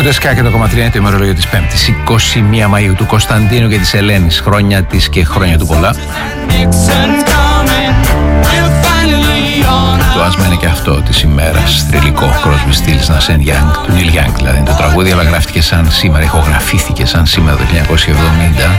Ακούτε Sky και το 103 είναι το ημερολόγιο της Πέμπτης 21 Μαΐου του Κωνσταντίνου και της Ελένης. Χρόνια της και χρόνια του πολλά. Το άσμα είναι και αυτό της ημέρας. Θρυλικό Crosby, Stills, Nash & Young, του Neil Young δηλαδή είναι το τραγούδι, αλλά γράφτηκε σαν σήμερα, ηχογραφήθηκε σαν σήμερα το 1970.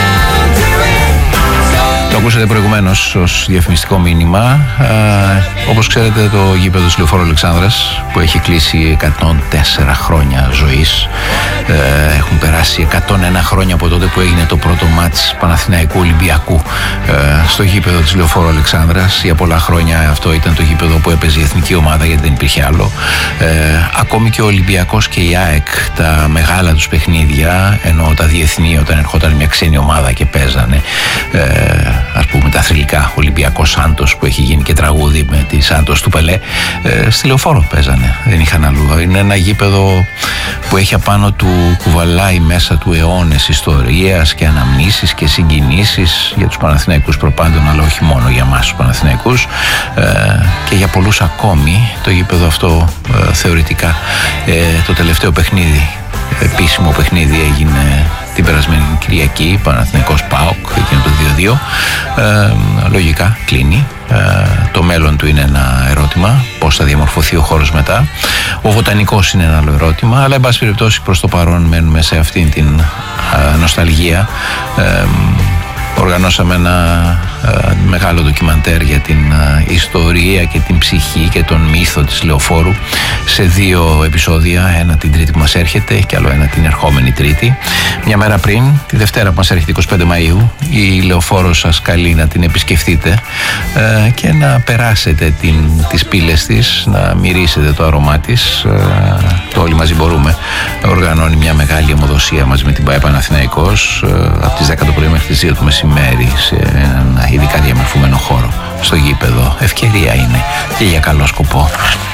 Το ακούσατε προηγουμένως ως διαφημιστικό μήνυμα. Όπως ξέρετε, το γήπεδο της Λεωφόρου Αλεξάνδρας που έχει κλείσει 104 χρόνια ζωής. Έχουν περάσει 101 χρόνια από τότε που έγινε το πρώτο μάτς Παναθηναϊκού Ολυμπιακού στο γήπεδο της Λεωφόρου Αλεξάνδρας. Για πολλά χρόνια αυτό ήταν το γήπεδο που έπαιζε η εθνική ομάδα, γιατί δεν υπήρχε άλλο. Ακόμη και ο Ολυμπιακός και η ΑΕΚ, τα μεγάλα τους παιχνίδια, ενώ τα διεθνή, όταν ερχόταν μια ξένη ομάδα και παίζανε, ας πούμε τα θρυλικά, Ολυμπιακός Σάντος που έχει γίνει και τραγούδι με τη Σάντος του Πελέ, στη Λεωφόρο παίζανε, δεν είχαν αλλού. Είναι ένα γήπεδο που έχει απάνω του, κουβαλάει μέσα του αιώνες ιστορίας και αναμνήσεις και συγκινήσεις για τους Παναθηναϊκούς προπάντων, αλλά όχι μόνο για εμάς τους Παναθηναϊκούς, και για πολλούς ακόμη. Το γήπεδο αυτό θεωρητικά το τελευταίο παιχνίδι, επίσημο παιχνίδι, έγινε την περασμένη Κυριακή, Παναθηναϊκός ΠΑΟΚ, εκείνο το 2-2. Λογικά κλείνει. Το μέλλον του είναι ένα ερώτημα, πώς θα διαμορφωθεί ο χώρος μετά. Ο βοτανικός είναι ένα άλλο ερώτημα, αλλά εν πάση περιπτώσει προς το παρόν μένουμε σε αυτήν την νοσταλγία. Οργανώσαμε ένα μεγάλο ντοκιμαντέρ για την ιστορία και την ψυχή και τον μύθο της Λεωφόρου σε 2 επεισόδια, ένα την Τρίτη που μας έρχεται και άλλο ένα την ερχόμενη Τρίτη. Μια μέρα πριν, τη Δευτέρα που μας έρχεται 25 Μαΐου, η Λεωφόρος σας καλεί να την επισκεφτείτε και να περάσετε τις πύλες της, να μυρίσετε το αρώμά της. Το Όλοι Μαζί Μπορούμε οργανώνει μια μεγάλη αιμοδοσία μαζί με την ΠΑΕ Παναθηναϊκός από τις 10 το πρωί μέχρι τις 2 το μεσημέρι σε ένα ειδικά διαμορφωμένο χώρο στο γήπεδο. Ευκαιρία είναι και για καλό σκοπό.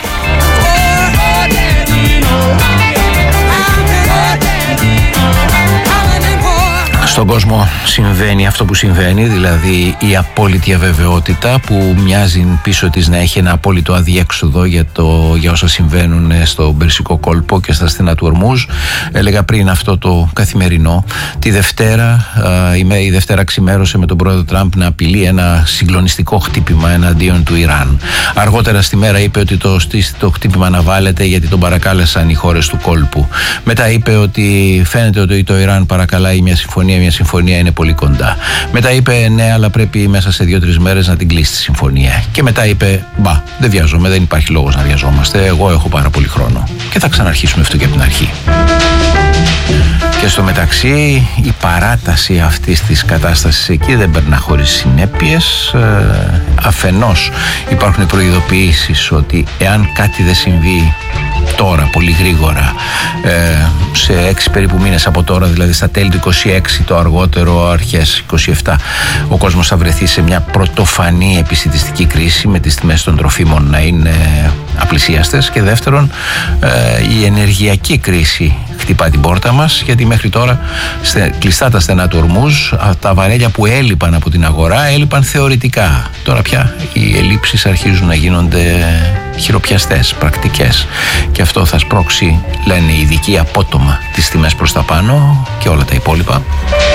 Στον κόσμο συμβαίνει αυτό που συμβαίνει, δηλαδή η απόλυτη αβεβαιότητα που μοιάζει πίσω της να έχει ένα απόλυτο αδιέξοδο για όσα συμβαίνουν στο Περσικό κόλπο και στα στενά του Ορμούζ. Έλεγα πριν αυτό το καθημερινό. Τη Δευτέρα, η Δευτέρα ξημέρωσε με τον πρόεδρο Τραμπ να απειλεί ένα συγκλονιστικό χτύπημα εναντίον του Ιράν. Αργότερα στη μέρα είπε ότι το χτύπημα αναβάλλεται γιατί τον παρακάλεσαν οι χώρες του κόλπου. Μετά είπε ότι φαίνεται ότι το Ιράν παρακαλάει μια συμφωνία είναι πολύ κοντά. Μετά είπε ναι, αλλά πρέπει μέσα σε 2-3 μέρες να την κλείσει τη συμφωνία. Και μετά είπε μπα, δεν βιάζομαι, δεν υπάρχει λόγος να βιαζόμαστε. Εγώ έχω πάρα πολύ χρόνο. Και θα ξαναρχίσουμε αυτό και από την αρχή. Και στο μεταξύ η παράταση αυτής της κατάστασης εκεί δεν περνά χωρίς συνέπειες. Αφενός υπάρχουν προειδοποιήσεις ότι εάν κάτι δεν συμβεί τώρα πολύ γρήγορα, σε 6 περίπου μήνες από τώρα, δηλαδή στα τέλη του 26 το αργότερο αρχές 27, ο κόσμος θα βρεθεί σε μια πρωτοφανή επισιτιστική κρίση με τις τιμές των τροφίμων να είναι απλησίαστες. Και δεύτερον, η ενεργειακή κρίση χτυπά την πόρτα μας, γιατί μέχρι τώρα κλειστά τα στενά του Ορμούζ, τα βαρέλια που έλειπαν από την αγορά έλειπαν θεωρητικά. Τώρα πια οι ελλείψεις αρχίζουν να γίνονται χειροπιαστές, πρακτικές, και αυτό θα σπρώξει, λένε οι ειδικοί, απότομα τις τιμές προς τα πάνω και όλα τα υπόλοιπα.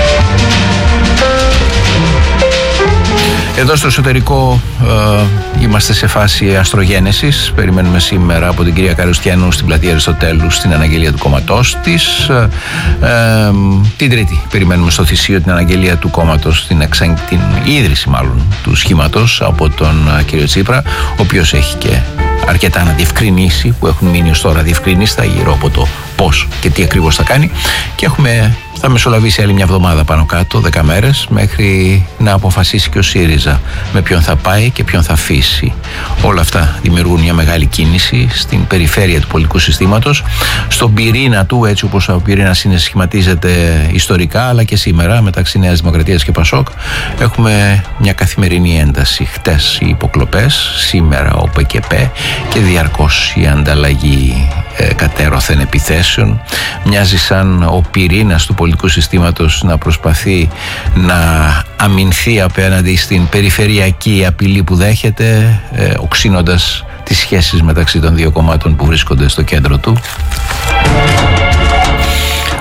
Εδώ στο εσωτερικό είμαστε σε φάση αστρογένεσης. Περιμένουμε σήμερα από την κυρία Καρουστιανού στην πλατεία Αριστοτέλου στην αναγγελία του κόμματός της. Την Τρίτη περιμένουμε στο Θησίο την αναγγελία του κόμματος, την ίδρυση μάλλον του σχήματος από τον κύριο Τσίπρα, ο οποίος έχει και αρκετά να διευκρινίσει, που έχουν μείνει ως τώρα διευκρινίστα γύρω από το πώς και τι ακριβώς θα κάνει. Και θα μεσολαβήσει άλλη μια εβδομάδα πάνω κάτω, 10 μέρες, μέχρι να αποφασίσει και ο ΣΥΡΙΖΑ με ποιον θα πάει και ποιον θα αφήσει. Όλα αυτά δημιουργούν μια μεγάλη κίνηση στην περιφέρεια του πολιτικού συστήματος, στον πυρήνα του, έτσι όπως ο πυρήνας σχηματίζεται ιστορικά, αλλά και σήμερα μεταξύ Νέας Δημοκρατίας και Πασόκ. Έχουμε μια καθημερινή ένταση. Χτες οι υποκλοπές, σήμερα ο ΠΚΠ και διαρκώς η ανταλλαγή κατέρωθεν επιθέσεων. Μοιάζει σαν ο πυρήνας του πολιτικού συστήματος να προσπαθεί να αμυνθεί απέναντι στην περιφερειακή απειλή που δέχεται, οξύνοντας τις σχέσεις μεταξύ των δύο κομμάτων που βρίσκονται στο κέντρο του.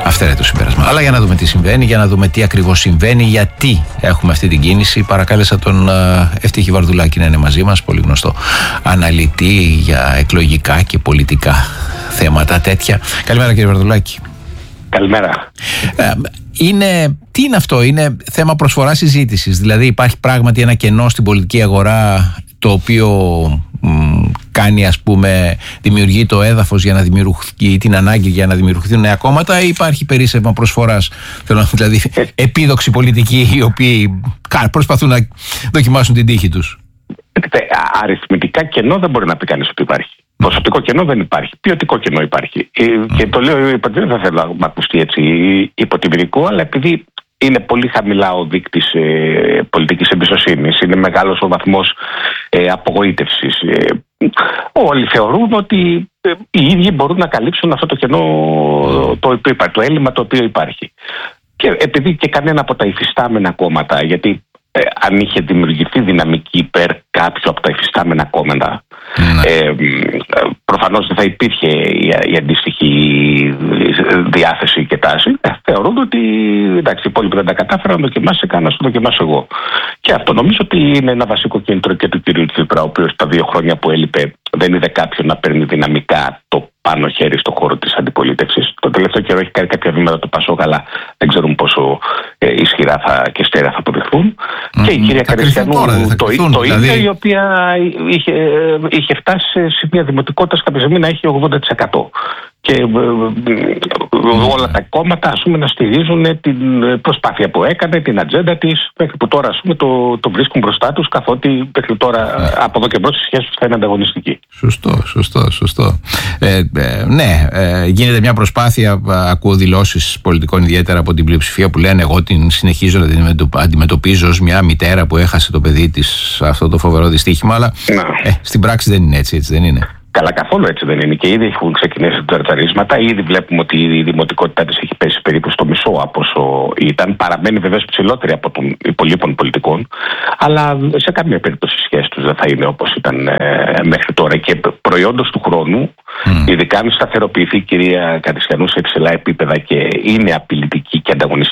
Αυτό είναι το συμπέρασμα. Αλλά για να δούμε τι συμβαίνει, για να δούμε τι ακριβώς συμβαίνει, γιατί έχουμε αυτή την κίνηση. Παρακάλεσα τον Ευτύχη Βαρδουλάκη να είναι μαζί μας, πολύ γνωστό αναλυτή για εκλογικά και πολιτικά θέματα τέτοια. Καλημέρα κύριε Βαρδουλάκη. Καλημέρα. Τι είναι αυτό, είναι θέμα προσφοράς συζήτησης? Δηλαδή υπάρχει πράγματι ένα κενό στην πολιτική αγορά το οποίο κάνει, ας πούμε, δημιουργεί το έδαφος για να δημιουργεί την ανάγκη για να δημιουργηθούν νέα κόμματα, ή υπάρχει περίσσευμα προσφοράς, δηλαδή επίδοξοι πολιτικοί οι οποίοι προσπαθούν να δοκιμάσουν την τύχη τους? Αριθμητικά κενό δεν μπορεί να πει κανείς ότι υπάρχει. Ποσοτικό κενό δεν υπάρχει. Ποιοτικό κενό υπάρχει. Και το λέω, δεν θα θέλω να ακουστεί έτσι υποτιμητικό, αλλά επειδή είναι πολύ χαμηλά ο δείκτης πολιτικής εμπιστοσύνης, είναι μεγάλος ο βαθμός απογοήτευσης. Όλοι θεωρούν ότι οι ίδιοι μπορούν να καλύψουν αυτό το κενό, το έλλειμμα το οποίο υπάρχει. Και επειδή και κανένα από τα υφιστάμενα κόμματα, γιατί αν είχε δημιουργηθεί δυναμική υπέρ κάποιου από τα υφιστάμενα κόμματα, προφανώς δεν θα υπήρχε η αντίστοιχη διάθεση και τάση. Θεωρούν ότι εντάξει, οι υπόλοιποι δεν τα κατάφεραν, να δοκιμάσει κανένα, να το δοκιμάσω εγώ. Και αυτό νομίζω ότι είναι ένα βασικό κίνητρο και του κ. Τσίπρα, ο οποίος τα 2 χρόνια που έλειπε δεν είδε κάποιον να παίρνει δυναμικά το πάνω χέρι στον χώρο της αντιπολίτευσης. Το τελευταίο καιρό έχει κάνει κάποια βήματα το Πασόκ, αλλά δεν ξέρουμε πόσο ισχυρά και στέρεα θα αποδειχθούν. Και η κυρία Καριστιανού το ίδιο, η οποία είχε φτάσει σε σημεία δημοτικότητας κάποια στιγμή να έχει 80%. Και όλα τα κόμματα, ας πούμε, να στηρίζουν την προσπάθεια που έκανε, την ατζέντα της, μέχρι που τώρα, ας πούμε, το βρίσκουν μπροστά τους, καθότι μέχρι τώρα από εδώ και μπρος η σχέση τους θα είναι ανταγωνιστική. Σωστό. Ναι, γίνεται μια προσπάθεια, ακούω δηλώσεις πολιτικών ιδιαίτερα από την πλειοψηφία που λένε εγώ την συνεχίζω να την αντιμετωπίζω ως μια μητέρα που έχασε το παιδί της αυτό το φοβερό δυστύχημα, αλλά στην πράξη δεν είναι έτσι δεν είναι? Καλά, καθόλου έτσι δεν είναι. Και ήδη έχουν ξεκινήσει τα τσαρτσαρίσματα. Ήδη βλέπουμε ότι η δημοτικότητά της έχει πέσει περίπου στο μισό από όσο ήταν. Παραμένει βεβαίως ψηλότερη από των υπολείπων πολιτικών. Αλλά σε καμία περίπτωση η σχέση τους δεν θα είναι όπως ήταν μέχρι τώρα. Και προϊόντος του χρόνου, ειδικά αν σταθεροποιηθεί η κυρία Καριστιανού σε υψηλά επίπεδα και είναι απειλητική και ανταγωνιστική